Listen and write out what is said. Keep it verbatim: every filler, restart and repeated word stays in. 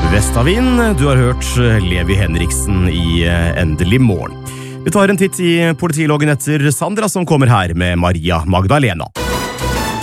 Vestavind, du har hørt Levi Henriksen i Endelig morgen. Vi tar en titt i politiloggen etter Sandra som kommer her med Maria Magdalena.